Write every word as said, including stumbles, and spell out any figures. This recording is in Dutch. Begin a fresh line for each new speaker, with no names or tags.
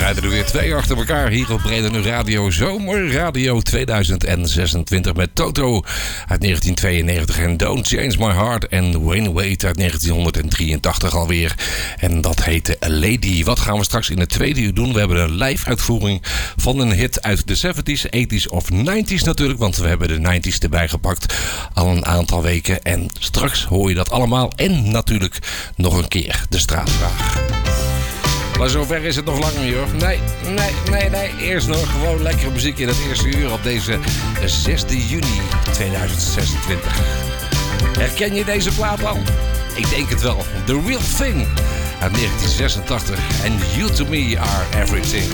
draaiden er weer twee achter elkaar hier op Breda Nu Radio. Zomerradio tweeduizend zesentwintig met Toto uit negentien tweeënnegentig en Don't Change My Heart en Wayne Wade uit negentien drieëntachtig alweer. En dat heette A Lady. Wat gaan we straks in het tweede uur doen? We hebben een live uitvoering van een hit uit de zeventies, tachtiger of negentiger natuurlijk, want we hebben de negentiger erbij gepakt al een aantal weken. En straks hoor je dat allemaal en natuurlijk nog een keer de straatvraag. Maar zover is het nog lang niet hoor. Nee, nee, nee, nee. Eerst nog gewoon lekkere muziek in het eerste uur op deze zesde juni tweeduizend zesentwintig. Herken je deze plaat al? Ik denk het wel. The Real Thing uit negentien zesentachtig. And You To Me Are Everything.